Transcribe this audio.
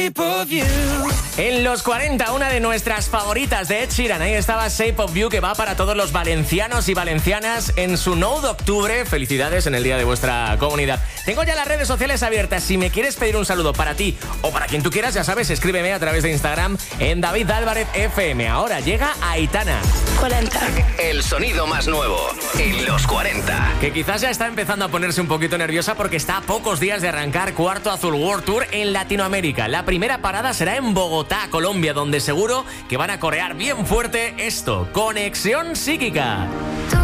En los 40, una de nuestras favoritas de Ed Sheeran. Ahí estaba Shape of You, que va para todos los valencianos y valencianas en su 9 de octubre. Felicidades en el día de vuestra comunidad. Tengo ya las redes sociales abiertas. Si me quieres pedir un saludo para ti o para quien tú quieras, ya sabes, escríbeme a través de Instagram en David Álvarez FM. Ahora llega Aitana. 40. El sonido más nuevo en los 40. Que quizás ya está empezando a ponerse un poquito nerviosa porque está a pocos días de arrancar Cuarto Azul World Tour en Latinoamérica. La primera parada será en Bogotá, Colombia, donde seguro que van a corear bien fuerte esto, Conexión Psíquica. Tú